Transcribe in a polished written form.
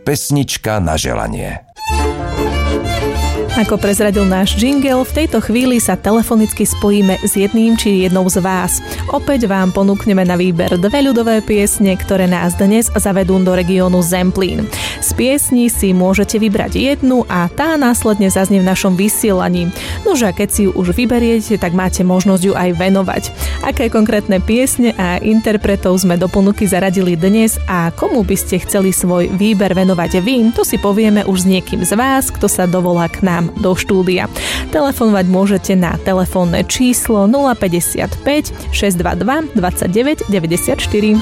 Pesnička na želanie. Ako prezradil náš jingle, v tejto chvíli sa telefonicky spojíme s jedným či jednou z vás. Opäť vám ponúkneme na výber 2 ľudové piesne, ktoré nás dnes zavedú do regiónu Zemplín. Z piesní si môžete vybrať jednu a tá následne zaznie v našom vysielaní. Nože a keď si ju už vyberiete, tak máte možnosť ju aj venovať. Aké konkrétne piesne a interpretov sme do ponuky zaradili dnes a komu by ste chceli svoj výber venovať vy, to si povieme už s niekým z vás, kto sa dovolá k nám do štúdia. Telefonovať môžete na telefónne číslo 055 622 29 94.